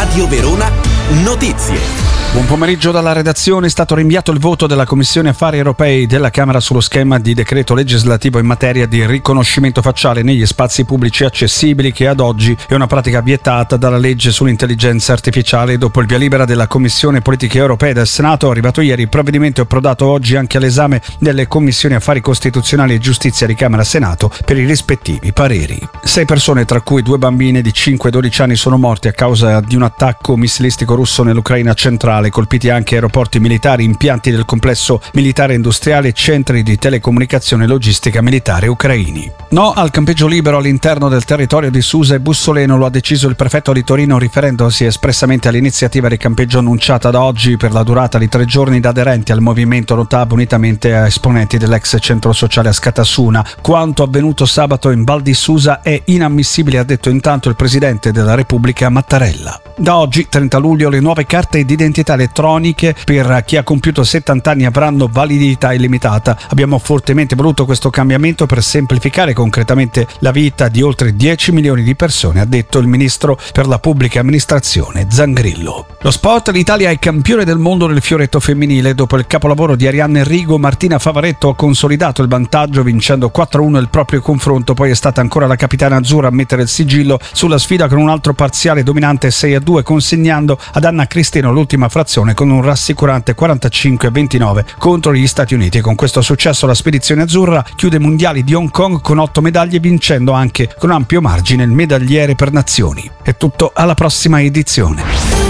Radio Verona Notizie. Buon pomeriggio dalla redazione. È stato rinviato il voto della Commissione Affari Europei della Camera sullo schema di decreto legislativo in materia di riconoscimento facciale negli spazi pubblici accessibili, che ad oggi è una pratica vietata dalla legge sull'intelligenza artificiale. Dopo il via libera della Commissione Politiche Europee del Senato, arrivato ieri, il provvedimento è approdato oggi anche all'esame delle Commissioni Affari Costituzionali e Giustizia di Camera e Senato per i rispettivi pareri. 6 persone, tra cui 2 bambine di 5 e 12 anni, sono morte a causa di un attacco missilistico russo nell'Ucraina centrale. Colpiti anche aeroporti militari, impianti del complesso militare industriale e centri di telecomunicazione e logistica militare ucraini. No al campeggio libero all'interno del territorio di Susa e Bussoleno, lo ha deciso il prefetto di Torino riferendosi espressamente all'iniziativa di campeggio annunciata da oggi per la durata di 3 giorni da aderenti al movimento Rotab, unitamente a esponenti dell'ex centro sociale a Scatassuna. Quanto avvenuto sabato in Val di Susa è inammissibile, ha detto intanto il presidente della Repubblica Mattarella. Da oggi, 30 luglio, le nuove carte d'identità elettroniche per chi ha compiuto 70 anni avranno validità illimitata. Abbiamo fortemente voluto questo cambiamento per semplificare concretamente la vita di oltre 10 milioni di persone, ha detto il ministro per la pubblica amministrazione Zangrillo. Lo sport: l'Italia è campione del mondo nel fioretto femminile. Dopo il capolavoro di Arianna Enrico, Martina Favaretto ha consolidato il vantaggio vincendo 4-1 il proprio confronto. Poi è stata ancora la capitana azzurra a mettere il sigillo sulla sfida con un altro parziale dominante 6-2, consegnando ad Anna Cristino l'ultima frazione con un rassicurante 45-29 contro gli Stati Uniti. Con questo successo la spedizione azzurra chiude i mondiali di Hong Kong con 8 medaglie, vincendo anche con ampio margine il medagliere per nazioni. È tutto, alla prossima edizione.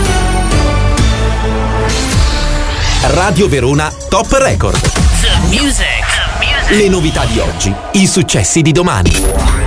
Radio Verona Top Record. The music. Le novità di oggi, i successi di domani.